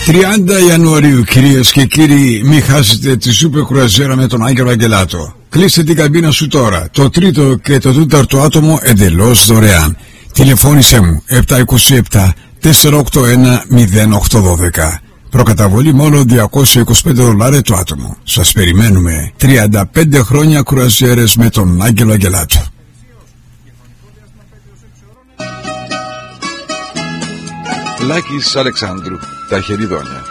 30 Ιανουαρίου, κυρίες και κύριοι, μην χάσετε τη σούπερ κρουαζιέρα με τον Άγγελο Αγγελάτο. Κλείστε την καμπίνα σου τώρα. Το τρίτο και το τέταρτο άτομο εντελώς δωρεάν. Τηλεφώνησέ μου 727 481 0812. Προκαταβολή μόνο $225 το άτομο. Σας περιμένουμε. 35 χρόνια κρουαζιέρες με τον Άγγελο Αγγελάτο. Λάκης Αλεξάνδρου, τα Χεριδόνια.